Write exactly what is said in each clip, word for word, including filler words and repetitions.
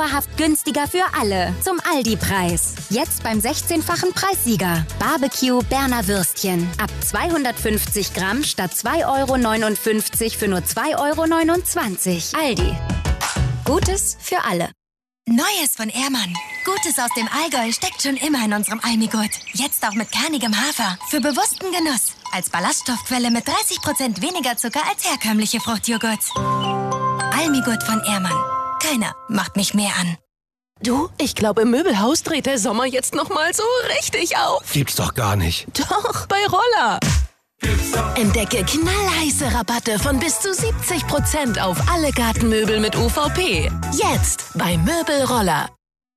dauerhaft günstiger für alle. Zum Aldi-Preis. Jetzt beim sechzehnfachen Preissieger. Barbecue Berner Würstchen. Ab zweihundertfünfzig Gramm statt zwei Euro neunundfünfzig für nur zwei Euro neunundzwanzig. Aldi. Gutes für alle. Neues von Ehrmann. Gutes aus dem Allgäu steckt schon immer in unserem Almigurt. Jetzt auch mit kernigem Hafer. Für bewussten Genuss. Als Ballaststoffquelle mit dreißig Prozent weniger Zucker als herkömmliche Fruchtjoghurts. Almigurt von Ehrmann. Keiner macht mich mehr an. Du, ich glaube, im Möbelhaus dreht der Sommer jetzt noch mal so richtig auf. Gibt's doch gar nicht. Doch, bei Roller. Entdecke knallheiße Rabatte von bis zu siebzig Prozent auf alle Gartenmöbel mit U V P. Jetzt bei Möbelroller.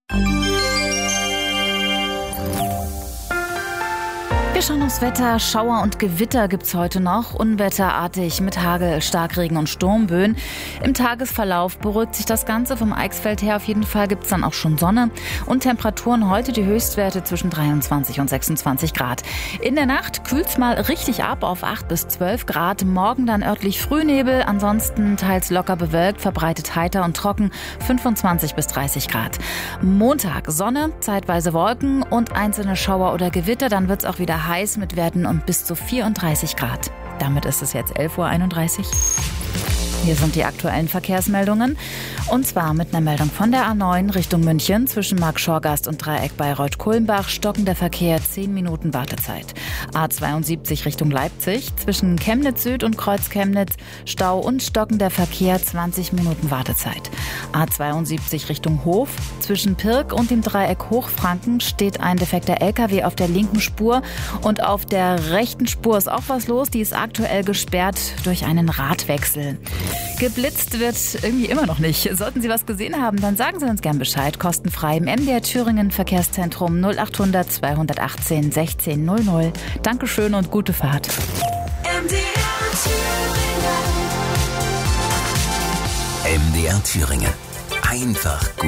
Wir schauen aufs Wetter. Schauer und Gewitter gibt's heute noch. Unwetterartig mit Hagel, Starkregen und Sturmböen. Im Tagesverlauf beruhigt sich das Ganze. Vom Eichsfeld her auf jeden Fall gibt's dann auch schon Sonne. Und Temperaturen heute die Höchstwerte zwischen dreiundzwanzig und sechsundzwanzig Grad. In der Nacht kühlt's mal richtig ab auf acht bis zwölf Grad. Morgen dann örtlich Frühnebel. Ansonsten teils locker bewölkt, verbreitet heiter und trocken. fünfundzwanzig bis dreißig Grad. Montag Sonne, zeitweise Wolken und einzelne Schauer oder Gewitter. Dann wird's auch wieder heiß mit Werten um bis zu vierunddreißig Grad. Damit ist es jetzt elf Uhr einunddreißig. Hier sind die aktuellen Verkehrsmeldungen. Und zwar mit einer Meldung von der A neun Richtung München zwischen Markt-Schorgast und Dreieck Bayreuth-Kulmbach. Stockender Verkehr, zehn Minuten Wartezeit. A zweiundsiebzig Richtung Leipzig zwischen Chemnitz Süd und Kreuz Chemnitz. Stau und stockender Verkehr, zwanzig Minuten Wartezeit. A zweiundsiebzig Richtung Hof zwischen Pirk und dem Dreieck Hochfranken steht ein defekter L K W auf der linken Spur. Und auf der rechten Spur ist auch was los. Die ist aktuell gesperrt durch einen Radwechsel. Geblitzt wird irgendwie immer noch nicht. Sollten Sie was gesehen haben, dann sagen Sie uns gern Bescheid. Kostenfrei im M D R Thüringen Verkehrszentrum null achthundert zweihundertachtzehn sechzehn null null. Dankeschön und gute Fahrt. M D R Thüringen. M D R Thüringen. Einfach gut.